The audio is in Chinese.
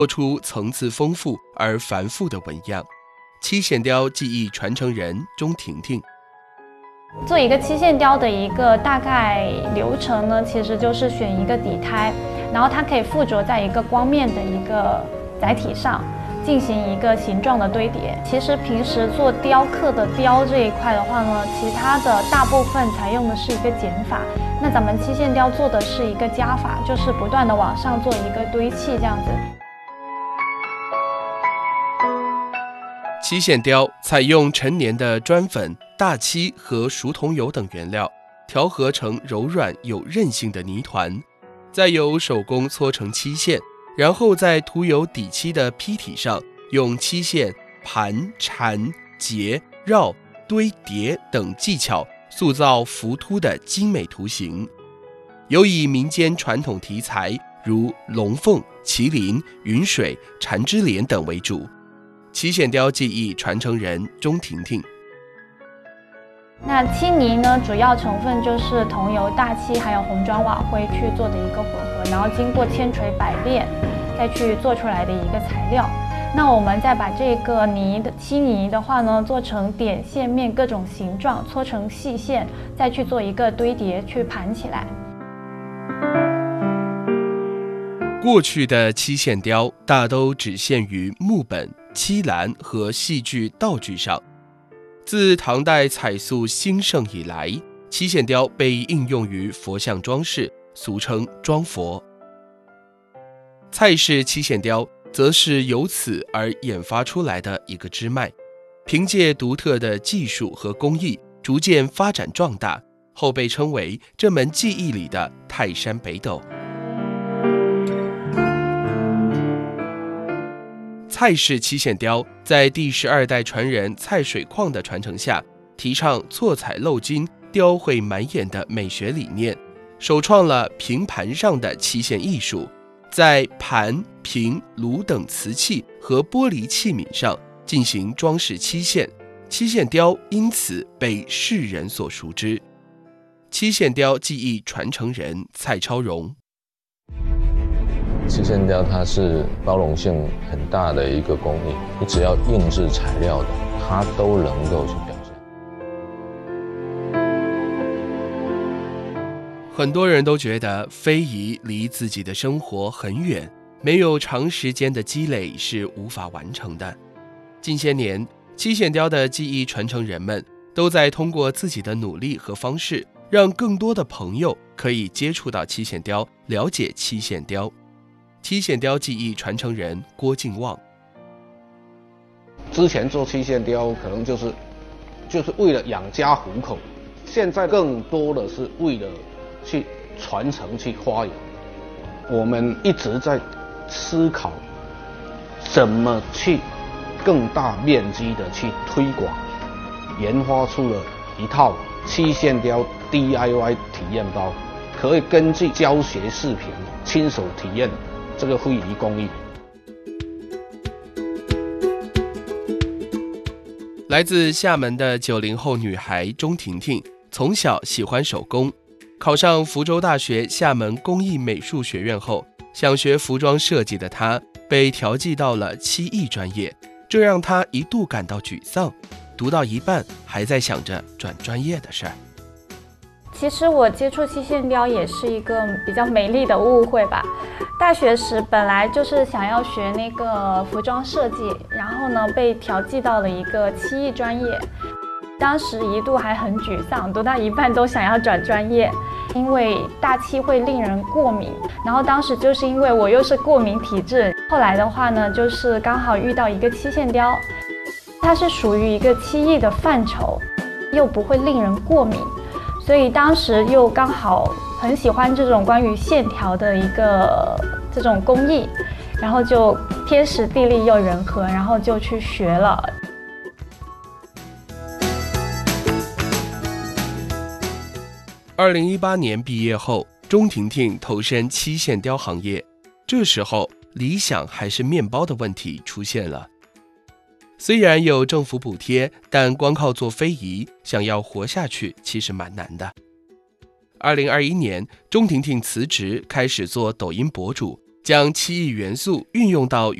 做出层次丰富而繁复的纹样。七线雕技艺传承人钟婷婷。 做一个七线雕的一个大概流程呢，其实就是选一个底胎，然后它可以附着在一个光面的一个载体上，进行一个形状的堆叠。其实平时做雕刻的雕这一块的话呢，其他的大部分采用的是一个减法，那咱们七线雕做的是一个加法，就是不断的往上做一个堆砌这样子。 七线雕采用陈年的砖粉、大漆和熟桐油等原料，调和成柔软有韧性的泥团，再由手工搓成漆线，然后在涂有底漆的坯体上，用漆线盘、缠、结、绕、堆叠等技巧塑造浮凸的精美图形。尤以民间传统题材如龙凤、麒麟、云水、缠枝莲等为主。七线雕技艺传承人钟婷婷。 那漆泥呢，主要成分就是桐油、大漆还有红砖瓦灰去做的一个混合，然后经过千锤百炼再去做出来的一个材料。那我们再把这个漆泥的话呢，做成点、线、面各种形状，搓成细线，再去做一个堆叠，去盘起来。 过去的七线雕大都只限于木本、漆栏和戏剧道具上。自唐代彩塑兴盛以来，七线雕被应用于佛像装饰，俗称装佛。蔡氏七线雕则是由此而研发出来的一个支脉，凭借独特的技术和工艺，逐渐发展壮大，后被称为这门技艺里的泰山北斗。蔡氏七线雕在第12代传人蔡水矿的传承下，提倡错彩镂金、雕绘满眼的美学理念，首创了平盘上的漆线艺术，在盘、瓶、炉等瓷器和玻璃器皿上进行装饰漆线，七线雕因此被世人所熟知。七线雕技艺传承人蔡超荣。 七线雕它是包容性很大的一个工艺，你只要印制材料的，它都能够去表现。 很多人都觉得非遗离自己的生活很远，没有长时间的积累是无法完成的。近些年，七线雕的技艺传承人们都在通过自己的努力和方式，让更多的朋友可以接触到七线雕，了解七线雕。七线雕技艺传承人郭敬旺。 之前做七线雕可能就是为了养家糊口，现在更多的是为了去传承、去发扬。我们一直在思考怎么去更大面积的去推广，研发出了一套七线雕 DIY 体验包，可以根据教学视频亲手体验这个非遗工艺。 来自厦门的90后女孩钟婷婷，从小喜欢手工，考上福州大学厦门工艺美术学院后，想学服装设计的她被调剂到了漆艺专业，这让她一度感到沮丧，读到一半还在想着转专业的事儿。 其实我接触七线雕也是一个比较美丽的误会吧。大学时本来就是想要学那个服装设计，然后呢被调剂到了一个漆艺专业。当时一度还很沮丧，读到一半都想要转专业，因为大漆会令人过敏。然后当时就是因为我又是过敏体质，后来的话呢，就是刚好遇到一个七线雕，它是属于一个漆艺的范畴，又不会令人过敏。所以当时又刚好很喜欢这种关于线条的一个这种工艺，然后就天时地利又人和，然后就去学了。 2018年毕业后，钟婷婷投身七线雕行业，这时候理想还是面包的问题出现了。虽然有政府补贴，但光靠做非遗，想要活下去其实蛮难的。2021年，钟婷婷辞职，开始做抖音博主， 将漆艺元素运用到